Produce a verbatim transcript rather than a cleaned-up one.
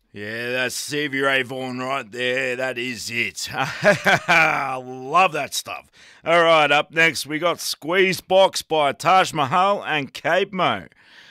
Yeah, that's Stevie Ray Vaughan right there. That is it. Love that stuff. All right, up next we got Squeeze Box by Taj Mahal and Cape Mo.